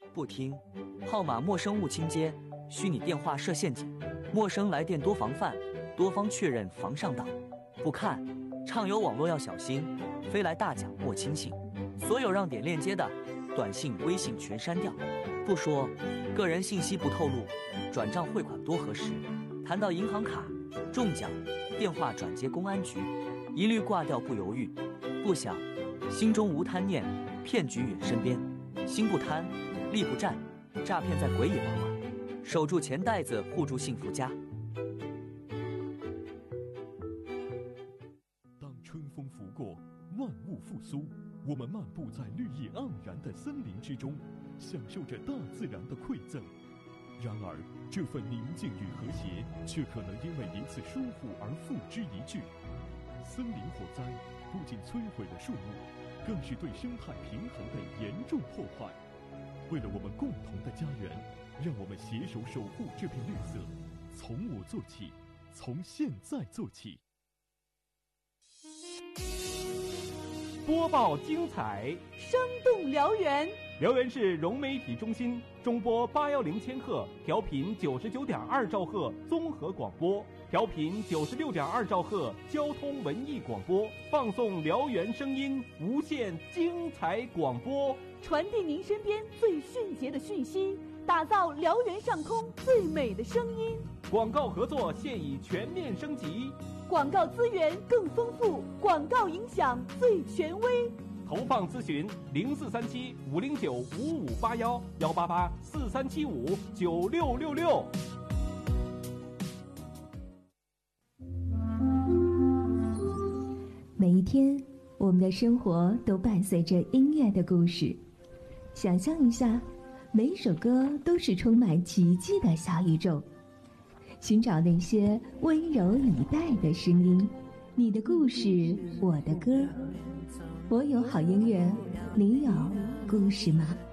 不听，号码陌生勿轻接，虚拟电话设陷阱，陌生来电多防范，多方确认防上当。不看，畅游网络要小心，飞来大奖莫轻信。所有让点链接的短信、微信全删掉。不说，个人信息不透露，转账汇款多核实。谈到银行卡、中奖、电话转接公安局，一律挂掉不犹豫。不想，心中无贪念，骗局远身边。心不贪，力不战，诈骗在鬼也往往。守住钱袋子，护住幸福家。 当春风拂过，万物复苏，我们漫步在绿意盎然的森林之中，享受着大自然的馈赠。然而，这份宁静与和谐，却可能因为一次疏忽而付之一炬。森林火灾不仅摧毁了树木，更是对生态平衡的严重破坏。为了我们共同的家园，让我们携手守护这片绿色，从我做起，从现在做起。 播报精彩， 生动辽源。 辽源市融媒体中心中波810千赫，调频99.2兆赫综合广播，调频96.2兆赫交通文艺广播，放送辽源声音，无限精彩广播， 传递您身边最迅捷的讯息，打造辽源上空最美的声音。 广告合作现已全面升级， 广告资源更丰富，广告影响最权威。 投放咨询0437-509-5581，188-4375-9666。 每一天，我们的生活都伴随着音乐的故事。想象一下，每一首歌都是充满奇迹的小宇宙。寻找那些温柔以待的声音，你的故事，我的歌。我有好音乐，你有故事吗？